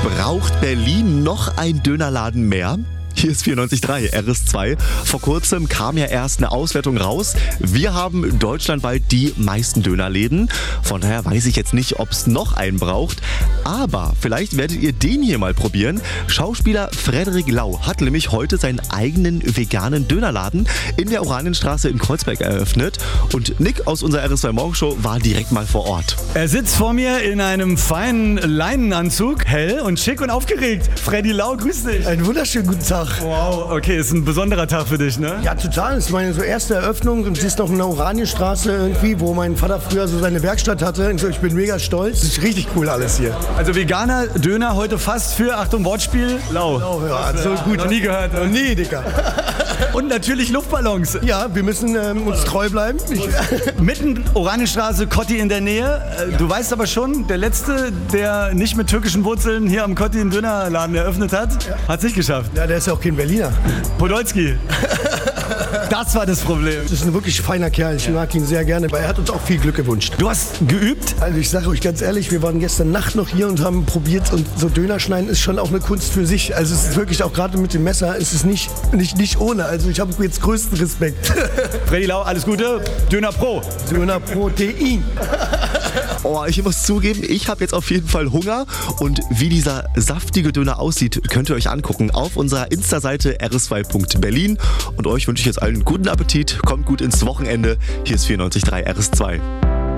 Braucht Berlin noch einen Dönerladen mehr? Hier ist 94.3 RS2. Vor kurzem kam ja erst eine Auswertung raus. Wir haben deutschlandweit die meisten Dönerläden. Von daher weiß ich jetzt nicht, ob es noch einen braucht. Aber vielleicht werdet ihr den hier mal probieren. Schauspieler Frederik Lau hat nämlich heute seinen eigenen veganen Dönerladen in der Oranienstraße in Kreuzberg eröffnet. Und Nick aus unserer RS2 Morgenshow war direkt mal vor Ort. Er sitzt vor mir in einem feinen Leinenanzug, hell und schick und aufgeregt. Freddy Lau, grüß dich. Einen wunderschönen guten Tag. Wow, okay, ist ein besonderer Tag für dich, ne? Ja, total. Das ist meine so erste Eröffnung. Und sie ist noch in der Oranienstraße irgendwie, wo mein Vater früher so seine Werkstatt hatte. Und so, ich bin mega stolz. Das ist richtig cool alles hier. Also veganer Döner heute fast für, Achtung, Wortspiel, Lau. Ja, so gut. Noch nie gehört. Noch nie, Dicker. Und natürlich Luftballons. Ja, wir müssen uns treu bleiben. Mitten Oranienstraße, Kotti in der Nähe. Du weißt aber schon, der Letzte, der nicht mit türkischen Wurzeln hier am Kotti einen Dönerladen eröffnet hat, hat es nicht geschafft. Ja, der ist ja auch kein Berliner. Podolski. Das war das Problem. Das ist ein wirklich feiner Kerl. Ich mag ihn sehr gerne, weil er hat uns auch viel Glück gewünscht. Du hast geübt? Also ich sage euch ganz ehrlich, wir waren gestern Nacht noch hier und haben probiert und so Döner schneiden ist schon auch eine Kunst für sich. Also es ist wirklich auch gerade mit dem Messer ist es nicht ohne. Also ich habe jetzt größten Respekt. Freddy Lau, alles Gute. Döner Pro. Döner Protein. Oh, ich muss zugeben, ich habe jetzt auf jeden Fall Hunger. Und wie dieser saftige Döner aussieht, könnt ihr euch angucken auf unserer Insta-Seite rs2.berlin. Und euch wünsche ich jetzt allen guten Appetit. Kommt gut ins Wochenende. Hier ist 94.3 RS2.